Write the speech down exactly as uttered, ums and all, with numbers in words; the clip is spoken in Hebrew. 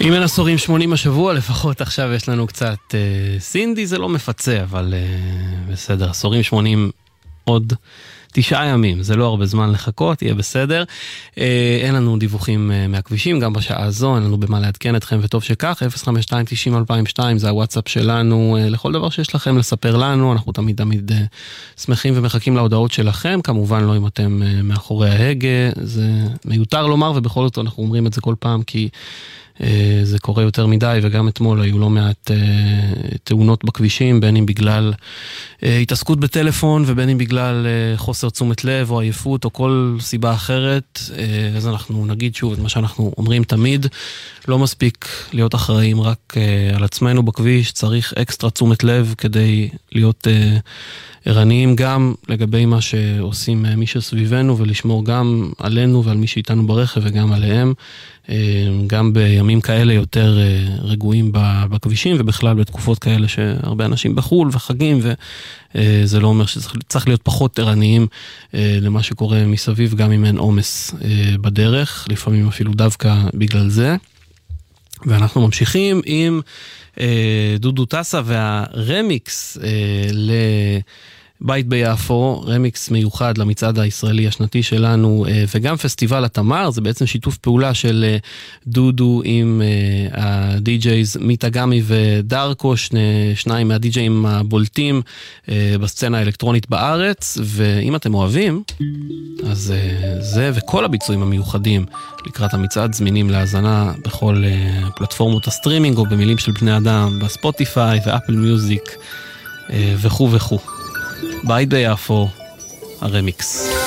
אם אין עשורים שמונים השבוע, לפחות עכשיו יש לנו קצת אה, סינדי, זה לא מפצה, אבל אה, בסדר, עשורים שמונים עוד תשעה ימים, זה לא הרבה זמן לחכות, יהיה בסדר. אה, אין לנו דיווחים אה, מהכבישים, גם בשעה הזו, אין לנו במה לעדכן אתכם, וטוב שכך, אפס חמש שתיים תשעים אלפיים ושתיים, זה הוואטסאפ שלנו, אה, לכל דבר שיש לכם לספר לנו, אנחנו תמיד תמיד אה, שמחים ומחכים להודעות שלכם, כמובן לא אם אתם אה, מאחורי ההגה, זה מיותר לומר, ובכל זאת אנחנו אומרים את זה כל פעם, כי זה קורה יותר מדי, וגם אתמול היו לא מעט תאונות בכבישים, בין אם בגלל התעסקות בטלפון, ובין אם בגלל חוסר תשומת לב, או עייפות, או כל סיבה אחרת. אז אנחנו נגיד שוב את מה שאנחנו אומרים תמיד, לא מספיק להיות אחראים רק על עצמנו בכביש, צריך אקסטרה תשומת לב כדי להיות ערניים גם לגבי מה שעושים מי שסביבנו, ולשמור גם עלינו ועל מי שאיתנו ברכב וגם עליהם, גם בימים כאלה יותר רגועים בכבישים, ובכלל בתקופות כאלה שהרבה אנשים בחול וחגים, וזה לא אומר שצריך להיות פחות ערניים למה שקורה מסביב, גם אם אין עומס בדרך, לפעמים אפילו דווקא בגלל זה. ואנחנו ממשיכים עם דודו טסה והרמיקס ל... בית ביפו, רמיקס מיוחד למצעד הישראלי השנתי שלנו, וגם פסטיבל התמר, זה בעצם שיתוף פעולה של דודו עם הדי-ג'ייז מיטגמי ודרקו, שני, שניים מהדי-ג'יים הבולטים בסצנה האלקטרונית בארץ, ואם אתם אוהבים, אז זה וכל הביצועים המיוחדים לקראת המצעד זמינים להאזנה בכל פלטפורמות הסטרימינג, או במילים של בני אדם, בספוטיפיי ואפל מיוזיק וכו' וכו'. בית ביפו, הרמיקס.